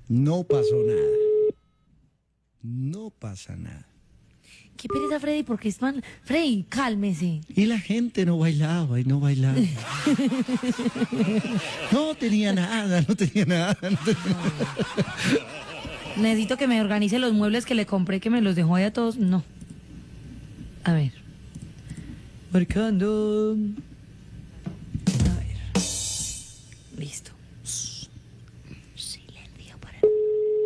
No pasó nada. No pasa nada. Qué pereza, Freddy, porque es man... Freddy, cálmese. Y la gente no bailaba y no bailaba. No tenía nada, no tenía nada. Necesito que me organice los muebles que le compré, que me los dejó ahí a todos. No. A ver. Marcando.